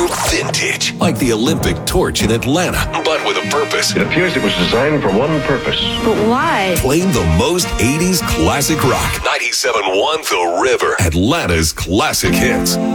Vintage. Like the Olympic torch in Atlanta, but with a purpose. It appears it was designed for one purpose. But why? Playing the most 80s classic rock. 97.1 The River. Atlanta's classic hits.